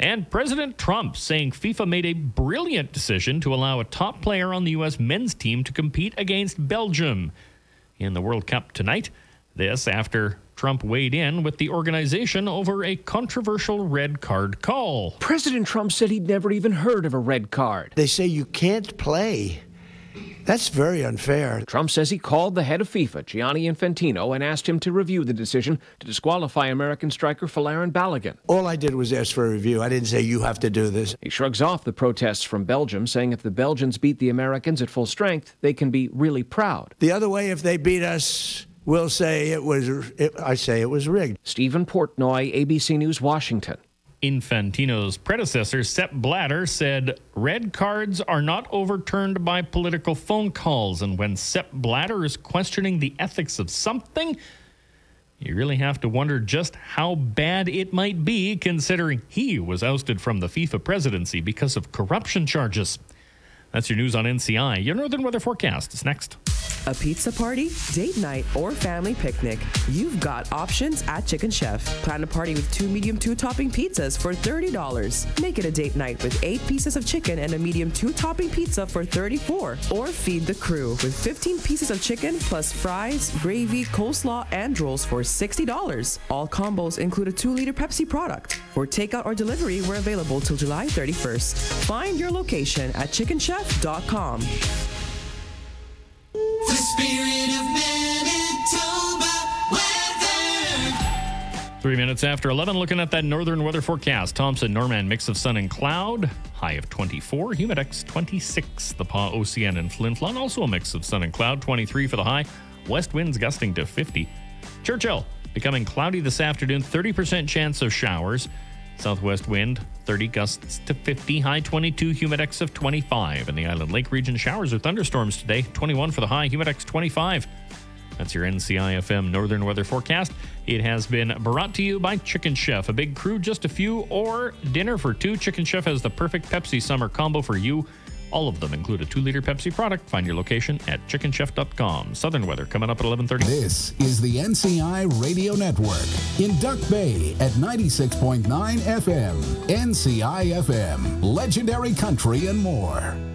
And President Trump saying FIFA made a brilliant decision to allow a top player on the U.S. men's team to compete against Belgium in the World Cup tonight. This after Trump weighed in with the organization over a controversial red card call. President Trump said he'd never even heard of a red card. They say you can't play. That's very unfair. Trump says he called the head of FIFA, Gianni Infantino, and asked him to review the decision to disqualify American striker Folarin Balogun. All I did was ask for a review. I didn't say you have to do this. He shrugs off the protests from Belgium, saying if the Belgians beat the Americans at full strength, they can be really proud. The other way, if they beat us, we'll say it was rigged. Stephen Portnoy, ABC News, Washington. Infantino's predecessor, Sepp Blatter, said red cards are not overturned by political phone calls. And when Sepp Blatter is questioning the ethics of something, you really have to wonder just how bad it might be, considering he was ousted from the FIFA presidency because of corruption charges. That's your news on NCI. Your Northern Weather Forecast is next. A pizza party, date night, or family picnic. You've got options at Chicken Chef. Plan a party with 2 medium 2-topping pizzas for $30. Make it a date night with 8 pieces of chicken and a medium 2-topping pizza for $34. Or feed the crew with 15 pieces of chicken plus fries, gravy, coleslaw, and rolls for $60. All combos include a 2-liter Pepsi product. For takeout or delivery, we're available till July 31st. Find your location at chickenchef.com. The spirit of Manitoba weather. 3 minutes after 11, looking at that northern weather forecast. Thompson, Norman, mix of sun and cloud. High of 24, Humidex 26. The Pas Ocean and Flin Flon, also a mix of sun and cloud. 23 for the high. West winds gusting to 50. Churchill, becoming cloudy this afternoon. 30% chance of showers. Southwest wind, 30 gusts to 50, high 22, Humidex of 25. In the Island Lake region, showers or thunderstorms today, 21 for the high, Humidex 25. That's your NCI-FM Northern Weather Forecast. It has been brought to you by Chicken Chef. A big crew, just a few, or dinner for 2. Chicken Chef has the perfect Pepsi summer combo for you. All of them include a 2-liter Pepsi product. Find your location at chickenchef.com. Southern weather coming up at 11:30. This is the NCI Radio Network in Duck Bay at 96.9 FM. NCI FM, legendary country and more.